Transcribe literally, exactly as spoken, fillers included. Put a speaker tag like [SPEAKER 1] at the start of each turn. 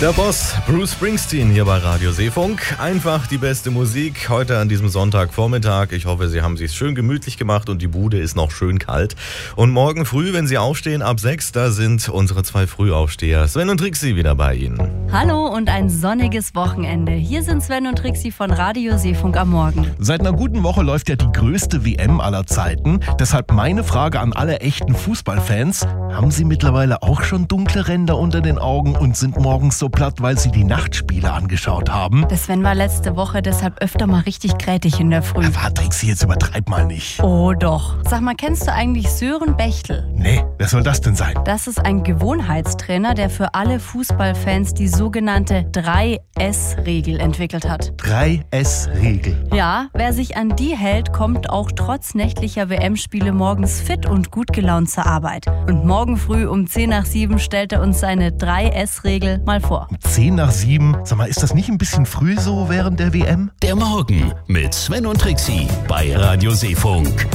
[SPEAKER 1] Der Boss, Bruce Springsteen hier bei Radio Seefunk. Einfach die beste Musik heute an diesem Sonntagvormittag. Ich hoffe, Sie haben es sich schön gemütlich gemacht und die Bude ist noch schön kalt. Und morgen früh, wenn Sie aufstehen, ab sechs, da sind unsere zwei Frühaufsteher, Sven und Trixi, wieder bei Ihnen.
[SPEAKER 2] Hallo und ein sonniges Wochenende. Hier sind Sven und Trixi von Radio Seefunk am Morgen.
[SPEAKER 3] Seit einer guten Woche läuft ja die größte W M aller Zeiten. Deshalb meine Frage an alle echten Fußballfans. Haben Sie mittlerweile auch schon dunkle Ränder unter den Augen und sind morgens so platt, weil Sie die Nachtspiele angeschaut haben?
[SPEAKER 2] Der Sven war letzte Woche deshalb öfter mal richtig grätig in der Früh.
[SPEAKER 3] Aber Trixi, jetzt übertreib mal nicht.
[SPEAKER 2] Oh doch. Sag mal, kennst du eigentlich Sören Bechtel?
[SPEAKER 3] Nee, wer soll das denn sein?
[SPEAKER 2] Das ist ein Gewohnheitstrainer, der für alle Fußballfans die sogenannte drei S Regel entwickelt hat.
[SPEAKER 3] drei S Regel.
[SPEAKER 2] Ja, wer sich an die hält, kommt auch trotz nächtlicher W M-Spiele morgens fit und gut gelaunt zur Arbeit. Und morgen früh um zehn nach sieben stellt er uns seine drei S Regel mal vor.
[SPEAKER 3] Um zehn nach sieben? Sag mal, ist das nicht ein bisschen früh so während der W M?
[SPEAKER 4] Der Morgen mit Sven und Trixi bei Radio Seefunk.